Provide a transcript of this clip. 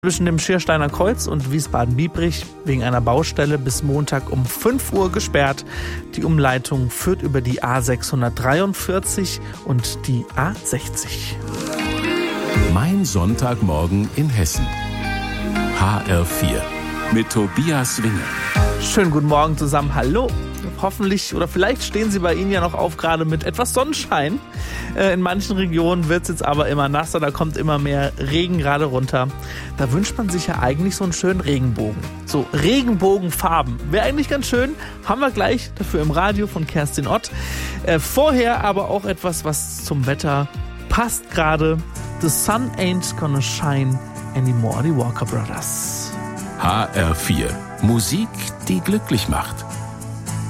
Zwischen dem Schiersteiner Kreuz und Wiesbaden-Biebrich wegen einer Baustelle bis Montag um 5 Uhr gesperrt. Die Umleitung führt über die A643 und die A60. Mein Sonntagmorgen in Hessen. HR4 mit Tobias Winge. Schönen guten Morgen zusammen. Hallo. Hoffentlich oder vielleicht stehen Sie bei Ihnen ja noch auf, gerade mit etwas Sonnenschein. In manchen Regionen wird es jetzt aber immer nasser, da kommt immer mehr Regen gerade runter. Da wünscht man sich ja eigentlich so einen schönen Regenbogen. So Regenbogenfarben. Wäre eigentlich ganz schön. Haben wir gleich dafür im Radio von Kerstin Ott. Vorher aber auch etwas, was zum Wetter passt gerade. The sun ain't gonna shine anymore. Die Walker Brothers. HR4. Musik, die glücklich macht.